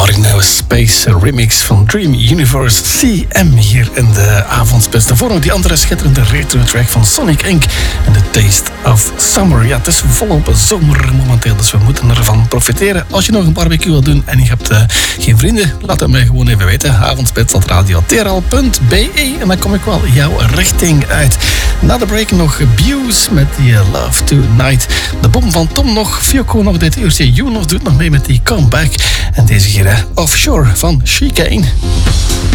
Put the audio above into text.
Marino Space remix van Dream Universe CM hier in de avondspits. Daarvoor nog die andere schitterende retro track van Sonic Inc. en The Taste of Summer. Ja, het is volop zomer momenteel, dus we moeten ervan profiteren. Als je nog een barbecue wil doen en je hebt geen vrienden, laat het mij gewoon even weten. avondspits@radioteral.be en dan kom ik wel jouw richting uit. Na de break nog Abuse met die Love Tonight. De bom van Tom nog, Fiocco nog dit uurtje. Younes doet nog mee met die comeback. En deze keer Offshore van Chicane.